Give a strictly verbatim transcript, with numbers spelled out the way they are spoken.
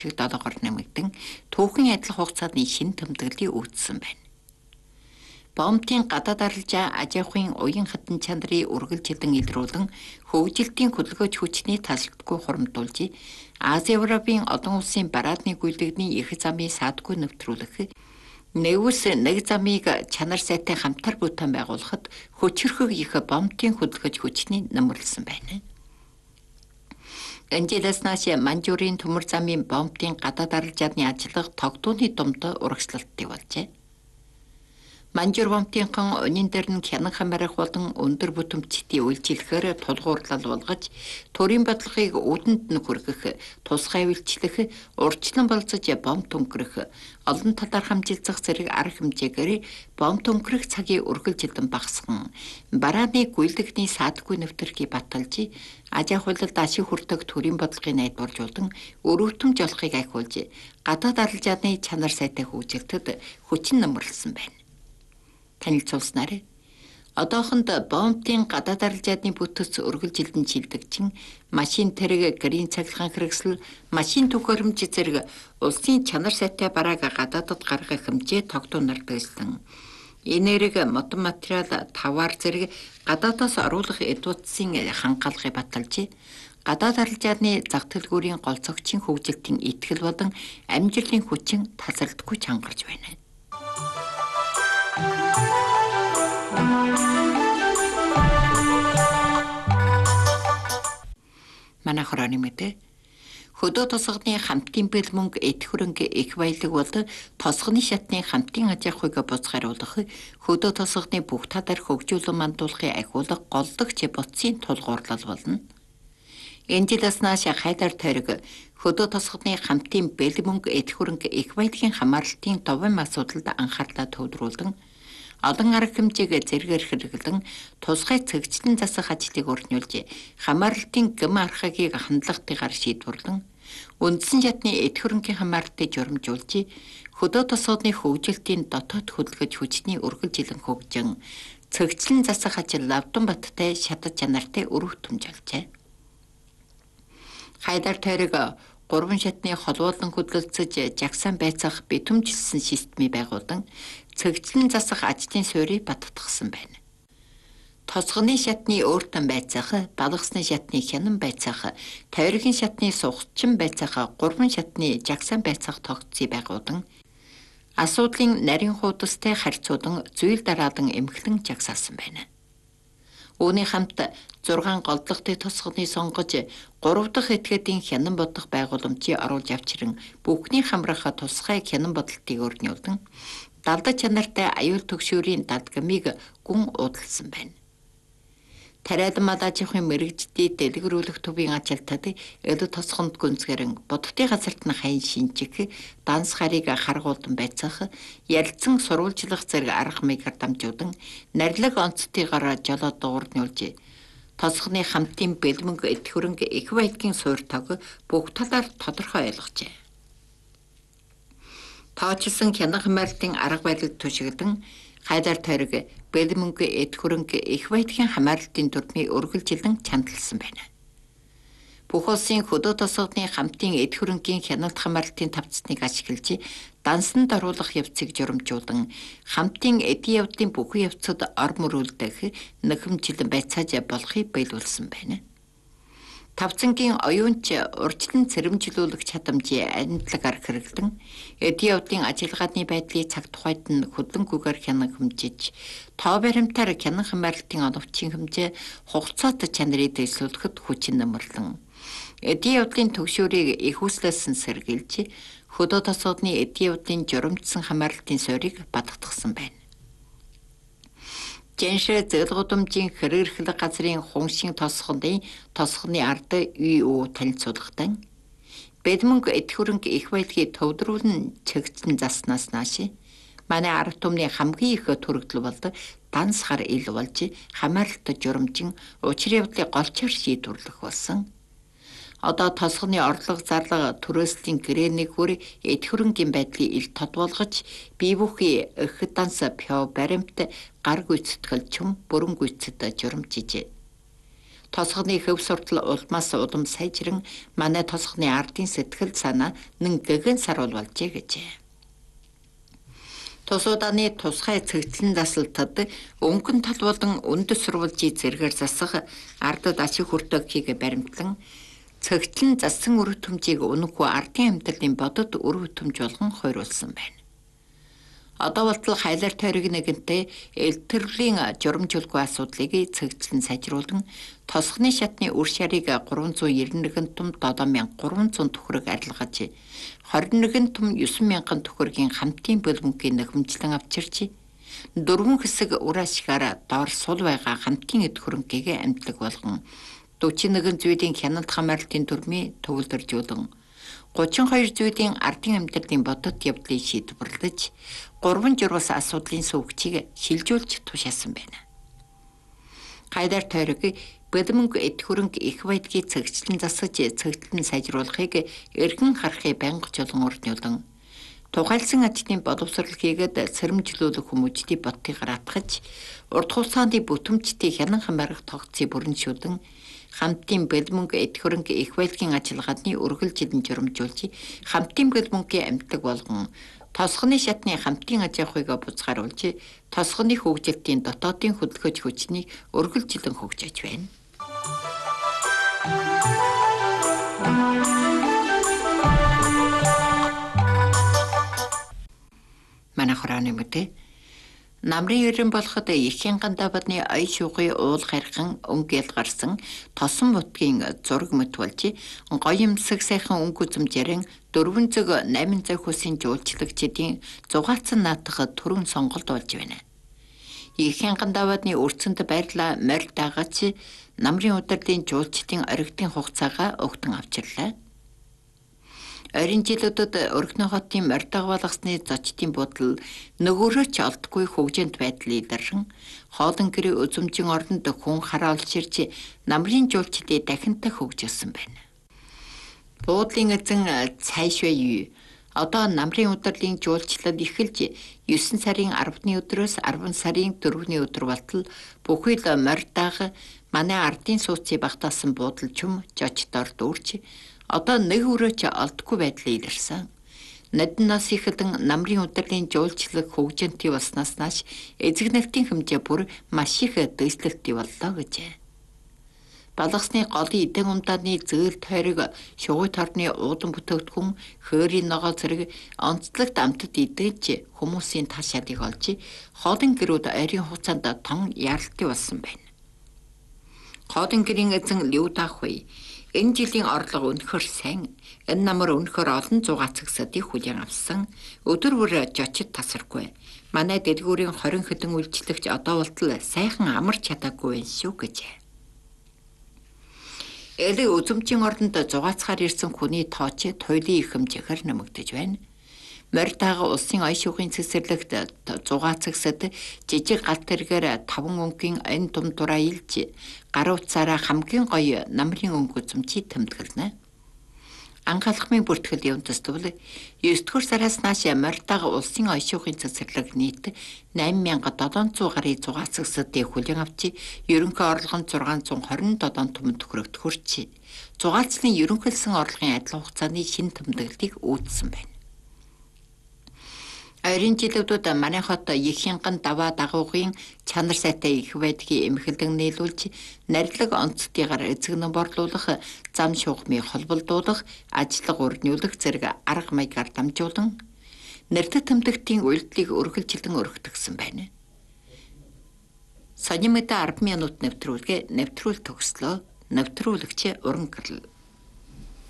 долоогоор нэмэгдэн түүхэн адил хугацааны шин тэмдэглэлийг үүдсэн байна. Бомбын гадаад арилжаа аж ахуйн уян хатан чанарын үргэлжилэн илрүүлэн хөгжилтийн хөдөлгөөж хүчний тасалдаггүй хуримдуулж Ази Европын олон улсын бараадны гүйлэгний их замын саадгүй нэвтрүүлэх нэгүс нэг замыг чанар сайтай хамтар бүтээн байгуулахад хүчрхэг их бомбын хөдөлгөөж хүчний нэмэрлсэн байна. Энэжлээс нааш Манжурийн төмөр замын бомбын гадаад арилжааны ажиллага тогтооны думд урагшлалтыг болжээ. Манжур бомбынхан өнийн дээр нь хянан хамаарах болон өндөр бүтэмжтэй үйлчлэхээр тулгуурлал болгож төрийн бодлогыг үүдэнд нь хүргэх, тусгай үйлчлэх, урьдчилан болцож бомб түнхрэх, олон талаар хамжилзах зэрэг арга хэмжээгээр бомб түнхрэх цагийн үргэлжилэн багасган, барааны гүйлэгний саадгүй нэвтрхийг баталж, аж ахуйлалд ашиг хүртэх төрийн бодлогын найдваржуулан өрөвтөмж олохыг ахиулж, гадаад арилжааны чанар сайтай хөгжилтэд хүчин нэмэрлсэн байна. Танилцуулснаар одоохонд бомбын гадаад арилжааны бүтэц үргэлжилэн шилдэгчин машин тэрэг гэрийн цахилгаан хэрэгсэл машин төхөөрөмж зэрэг улсын чанар сайтай барааг гадаадд гаргах хэмжээ тогтооноор дэвсэн. Энерги модон материал тавар зэрэг гадаадаас оруулах эдвүцийн хангаалгыг баталж гадаад арилжааны зах төлгүүрийн гол цогцын хөгжилтийн итгэл болон амжилтын хүчин тасралтгүй чангарч байна. Манай хорооны мэдээ хөдөө тосгоны хамтын бэл мөнгө эд хөрөнгө их баялаг бол тосгоны шатны хамтын аж ахуйг бузгааруулах хөдөө тосгоны бүх тадар хөгжүүлэн мандуулахыг ахиулах голлогч боцсын тулгуурлал болно. Энэ жилээс нааш хайдар тойрог хөдөө тосгоны хамтын бэл мөнгө эд хөрөнгө их баялагын хамаарлалтын товын асуудалд анхаарлаа төвлөрүүлэн олон арга хэмжээг зэргээр хэрэглэн тусгай цэгцлэн засах ажлыг өрнүүлж хамаарлалтын гэм архагийг хандлагатайгаар шийдвэрлэн үндсэн шатны эд хөрөнгийн хамаарлалтыг журамжуулж хөдөө тосгоны хөгжилтийн дотоод хөдөлгөж хүчний үргэлжилэн хөгжин цэгцлэн засах ажил лавдан баттай шатад чанартай өрөвтөмж олжээ. Хайдар тойрог гурван шатны холбоолон хөдөлгөж жагсаан байцаах битүүмжилсэн системийг байгуулан цэгцлэн засах ажлын суурийг баттгсан байна. Тосгоны шатны өөртөн байцаах, балгасны шатны хянан байцаах, тойргийн шатны сугчин байцаах, гурван шатны жагсаан байцаах тогтцыг байгуулан асуудлын нарийн хуудастай харьцуулан зүйл дараадан эмхлэн жагсаасан байна. Үүний хамт зургаан голдлогтой тосгоны сонгож гурав дахь этгээдийн хянан бодох байгууламжийг оруулж авчран бүхний хамрах тусгай хянан бодлтыг өрнүүлэн далда чанартай аюул төгшөөрийн дадгамыг гүн уудалсан байна. Тариалан аж ахуйн мэрэгжлийн дэлгэрүүлэх төвийн ажилтнууд эд тосгонд гүнзгэрэн бодтын газарт нь хайн шинжих, данс харийг харгуулдан байцаах, ярилцсан сурвалжлах зэрэг арга маягаар дамжуулан нарилаг онцтойгоор жолоод дуурнуулж тосгоны хамтын бэлмэнг эд хөрөнгө их баялагын суурь тог бүх талаар тодорхой ойлгожээ. Тоочсон хянах хамаарлалтын арга барилд түшигдэн хайдар тойрог бэлмэнг эд хөрөнгө их баялагын хамаарлалтын дүрмийг үргэлжилэн чандалсан байна. Бүх улсын хөдөө тосгоны хамтын эд хөрөнгийн хяналт хамаарлалтын тавцсныг ашиглаж дансанд оруулах явцыг журамжуулан хамтын эдийн явдлын бүхэн явцад ор мөрүүлдэх нэхэмжлэн байцааж болохыг биелүүлсэн байна. Тавцангийн оюунч урьдчилан цэрэмжлүүлэх чадамжийн анилаг арга хэрэглэн эдийн явдлын ажиллагааны байдлыг цаг тухайд нь хөдлөнгүйгээр хянан хэмжиж, тоо баримтаар хянан хамаарлалтын оновчийн хэмжээ хугацаатай чанарыг дэвшүүлэхэд хүчин нэмэрлэн эдийн явдлын төгшөөрийг их үслэсэн сэргийлж хөдөө тосгоны эдийн явдлын журамчсан хамаарлалтын суурийг баттгсан байна. Жиншэ зэлгудамжийн хэрэглэх газрын хуншин тосгоны тосгоны ард ю танилцуулгатай бэлмэнг эд хөрөнгө их баялагыг төвдрүүлэн чигцэн заснаас нааш манай арга түмний хамгийн их төрөгдөл бол данс хар ил болж хамаарлалт журамжин учир явдлыг голчоор шийдвэрлэх болсон. Одоо тосгоны орлого зарлага төрөөслийн гэрээнийг хөр эд хөрөнгийн байдлыг ил тодруулгаж бие бүхий их данс пё баримт гар гүйцэтгэл чум бүрэн гүйцэд журамжижээ. Тосгоны хөв суртал улмаас улам сайжран манай тосгоны ардын сэтгэл санаа нэн гэгэн саруул болжээ гэжээ. Тус удааны тусгай цэгцлэн засалтад өнгөн тал болон өндөр сурвалжийг зэргээр засах ардад ашиг хүртэхийг баримтлан цэгцлэн зассан үр хөтөмжийг өнөхгүй ардын амьдралын бодод үр хөтөмж болгон хойруулсан байна. Одоо болтол хайлар тойрог нэгэнтэй элтэрлийн журамжуулгүй асуудлыг цэгцлэн сайжруулан тосгоны шатны үр шарыг гурван зуун девяносто нэгэн том долоо мянга гурван зуун төгрөг арилгаж хорин нэгэн том девять мянган төгрөгийн хамтын бөлбөнгийн нөхөмжлөн авчирч дөрвөн хэсэг ур ашигаараа доор сул байгаа хамтын эд хөрөнгөийг амтлаг болгон дөрвөн нэгэн зүйлийн хяналт хамаарлтын төрмийн төгөлдөржүүлэн гучин хоёр зүйлийн ардын амьдралын бодод явдлыг шийдвэрлэж гурван журвас асуудлын сүүгчийг шилжүүлж тушаасан байна. Гайдар тойрог бэлмэнг эд хөрөнгө их байдгийг цэгцлэн засаж цэгцлэн сайжруулахыг эргэн харахыг байнга жолон орнуулан тухайлсан ажлын боловсрол хийгээд сэрэмжлүүлэх хүмүүжлийн боттыг ратгаж урт хугацааны бүтэмжтэй хянан хамаарах тогтцыг бүрэншүүлэн хамтын бэлмэнг эд хөрөнгө их байлгийн ажиллагааны үргэлжилэн журамжуулж хамтын бэлмэнгийн амтлаг болгон тосгоны шатны хамтын аж ахуйг буцааруулж тосгоны хөгжилтийн дотоодын хөдөлгөөж хүчнийг үргэлжилэн хөгжиж байна. Манай хороны мэдээ намрын ерөн болоход их хянгандаа бадны ая шуугын уул харьхан өнгөөл гарсан тосон бутгийн зураг мэт болж гоёмсаг сайхан өнгө үзмжэрэн дөрвөн цаг найман цаг хүсийн жуулчлагчдын зугаацсан наатах төрөн сонголт болж байна. Их хянгандаа бадны өрцөнд байрлаа морь дагаж намрын удирдын жуулчдын оригдын хугацаагаа өгтөн авчирлаа. Орин жилүүдэд Өргөнө хотын морьдог болгосны зочдын бодол нөгөөрөө ч олдгүй хөгжинд байдал илэрхэн хоолн гэрээ үзмжин оронд хүн хараа олширч намрын жуулчдыг дахинтай хөгжүүлсэн байна. Буудлын эзэн цайшвэ юу одоо намрын удирлын жуулчлал эхэлж девять сарын арваны өдрөөс арван сарын дөрөвний өдөр болтол бүхий л морьдог манай ардын сууцыг багтаасан буудал чүм жочдоор дүүрч одоо нэг өрөөч олдгүй байдлыг илэрсэн. Наднаас ихэдэн намрын удирлын жуулчлал хөгжинтэй болсноос нааш эзэг навтын хэмжээ бүр маш их дэвшлэлтий боллоо гэжээ. Балгасны голын эдэн умдааны зөөл тойрог шугуй торны уудан бүтээгдэхүүн хөөрийн ногоо зэрэг онцлогт амтд идэж хүмүүсийн таашаалыг олж хоолн гэрүүд ойрын хугацаанд тон яаралтай болсон байна. Хоолн гэрийн эзэн Лүдахүй энэ жилийн орлого өнөхөр сайн. Энэ намар өнөхөр олон зугаацагсдыг хүлээн авсан. Өдөр бүр жочид тасаргүй. Манай дэлгүүрийн хорин хэдэн үйлчлэгч одоо болтол сайхан амарч чадаагүй байх шүү гэжээ. Элэг үзмжийн оронд зугаацгаар ирсэн хүний тооч туйлын их хэмжээгээр нэмэгдэж байна. Морьтаага улсын ая шүүхийн цэцэрлэгт зугаацагсад жижиг галт тэргээр таван өнгийн ань дум дураа илж гар утсаараа хамгийн гоё намрын өнгө үзмжийг тэмдэглэнэ. Анхаалахмын бүртгэл явуултал девять дугаар сараас нааш морьтаага улсын ая шүүхийн цэцэрлэг нийт восемь мянга седем жүз гарыг зугаацагсад хүлээн авч ерөнхий орлого нь шесть жүз двадцать седем түмэн төгрөгт хүрч зугаацлын ерөнхийлсөн орлогын адил хугацааны шин тэмдэглэлийг үүдсэн байна. Орин жилүүдүүд манай хот их хянган даваа дагуугын чанар сайтай их байдгийг эмхэлдэн нийлүүлж нарилаг онцтойгоор эзэгнэн борлуулах, зам шугамыг холболдуулах, ажиллага өрнүүлэх зэрэг арга маягаар дамжуулан нэрдэт тэмдэгтийн үйлдэлийг өргөлжилэн өргөтгсөн байна. Сонин мэдээ арба минут нэвтрүүлгээ нэвтрүүл төгслөө. Нэвтрүүлэгч Уран Гэрэл.